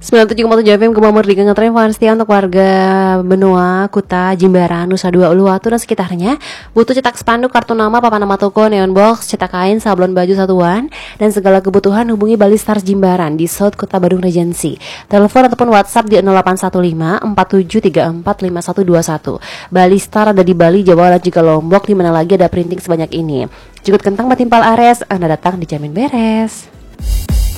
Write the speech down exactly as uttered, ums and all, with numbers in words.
sembilan puluh tujuh koma tujuh F M Gema Merdeka ngetren setia untuk warga Benoa, Kuta, Jimbaran, Nusa Dua, Uluwatu dan sekitarnya. Butuh cetak spanduk, kartu nama, papan nama toko, neon box, cetak kain, sablon baju satuan dan segala kebutuhan hubungi Bali Stars Jimbaran di South Kota Badung Regency. Telepon ataupun WhatsApp di nol delapan satu lima empat tujuh tiga empat lima satu dua satu. Bali Star ada di Bali, Jawa dan juga Lombok, di mana lagi ada printing sebanyak ini. Jukut kentang batimpal ares, Anda datang dijamin beres.